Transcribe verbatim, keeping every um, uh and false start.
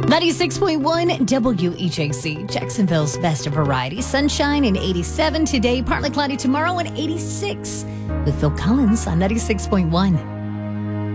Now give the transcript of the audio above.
ninety-six point one W H A C, Jacksonville's best of variety. Sunshine and eighty-seven today, partly cloudy tomorrow and eighty-six with Phil Collins on ninety-six point one.